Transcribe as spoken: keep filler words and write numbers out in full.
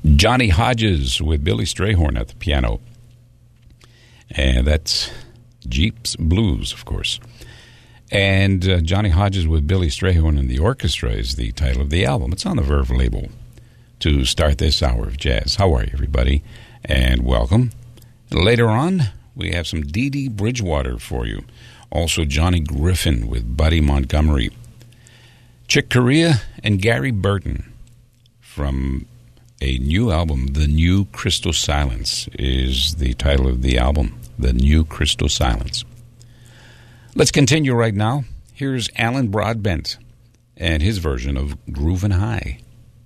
Johnny Hodges with Billy Strayhorn at the piano. And that's Jeep's Blues, of course. And uh, Johnny Hodges with Billy Strayhorn and the orchestra is the title of the album. It's on the Verve label to start this hour of jazz. How are you, everybody? And welcome. Later on, we have some Dee Dee Bridgewater for you. Also, Johnny Griffin with Buddy Montgomery. Chick Corea and Gary Burton from a new album, The New Crystal Silence is the title of the album, The New Crystal Silence. Let's continue right now. Here's Alan Broadbent and his version of Groovin' High.